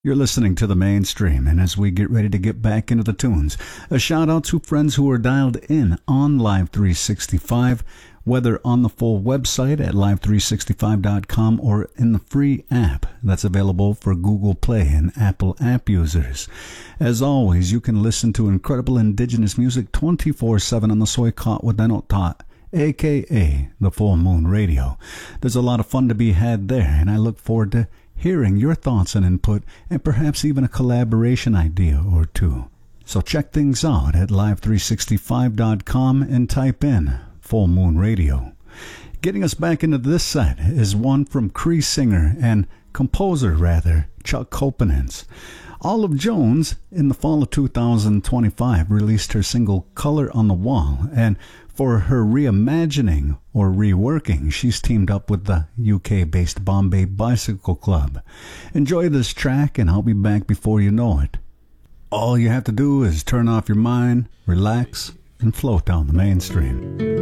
You're listening to the mainstream, and as we get ready to get back into the tunes, a shout out to friends who are dialed in on Live 365, whether on the full website at live365.com or in the free app that's available for Google Play and Apple app users. As always, you can listen to incredible indigenous music 24/7 on the Soykot aka the Full Moon Radio. There's a lot of fun to be had there, and I look forward to hearing your thoughts and input, and perhaps even a collaboration idea or two. So check things out at live365.com and type in Full Moon Radio. Getting us back into this set is one from Cree singer and composer, Chuck Kopanens. Olive Jones, in the fall of 2025, released her single Color on the Wall, and for her reimagining or reworking, she's teamed up with the UK-based Bombay Bicycle Club. Enjoy this track, and I'll be back before you know it. All you have to do is turn off your mind, relax, and float down the mainstream.